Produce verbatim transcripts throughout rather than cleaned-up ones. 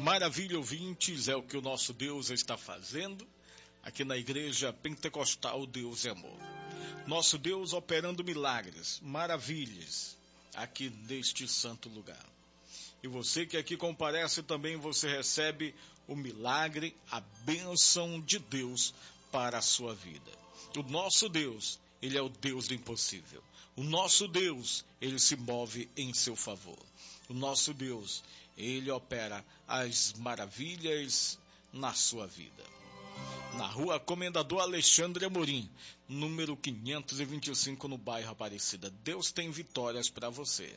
Maravilha, ouvintes, é o que o nosso Deus está fazendo aqui na Igreja Pentecostal Deus é Amor. Nosso Deus operando milagres, maravilhas aqui neste santo lugar. E você que aqui comparece também, você recebe o milagre, a bênção de Deus para a sua vida. O nosso Deus, Ele é o Deus do impossível. O nosso Deus, Ele se move em seu favor. O nosso Deus, Ele opera as maravilhas na sua vida. Na rua Comendador Alexandre Amorim, número quinhentos e vinte e cinco, no bairro Aparecida. Deus tem vitórias para você.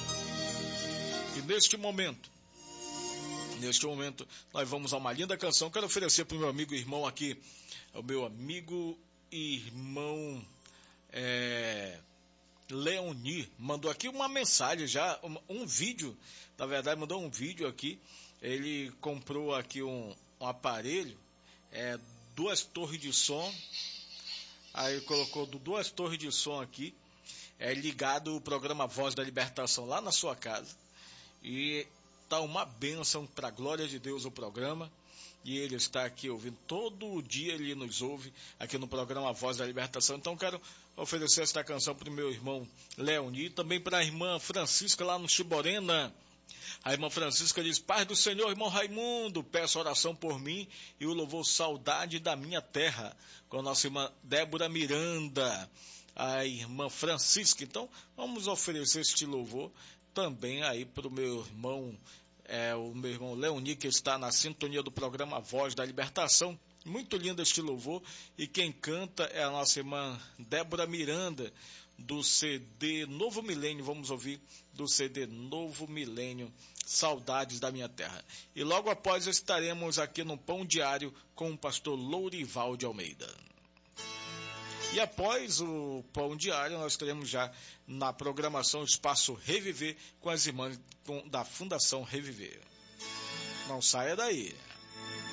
E neste momento, neste momento, nós vamos a uma linda canção. Quero oferecer para o meu amigo e irmão aqui, o meu amigo e irmão é, Leoni, mandou aqui uma mensagem já, um, um vídeo, na verdade mandou um vídeo aqui. Ele comprou aqui um, um aparelho, é, duas torres de som, aí colocou duas torres de som aqui, é ligado o programa Voz da Libertação lá na sua casa, e tá uma bênção para a glória de Deus o programa, e ele está aqui ouvindo, todo dia ele nos ouve aqui no programa Voz da Libertação. Então quero oferecer esta canção para o meu irmão Leoni, também para a irmã Francisca lá no Chiborena. A irmã Francisca diz: Paz do Senhor, irmão Raimundo, peço oração por mim e o louvor Saudade da Minha Terra, com a nossa irmã Débora Miranda, a irmã Francisca. Então vamos oferecer este louvor também aí para o meu irmão, é, o meu irmão Leoni, que está na sintonia do programa Voz da Libertação. Muito lindo este louvor, e quem canta é a nossa irmã Débora Miranda, do C D Novo Milênio. Vamos ouvir do C D Novo Milênio, Saudades da Minha Terra. E logo após estaremos aqui no Pão Diário com o pastor Lourival de Almeida. E após o Pão Diário, nós teremos já na programação Espaço Reviver com as irmãs da Fundação Reviver. Não saia daí.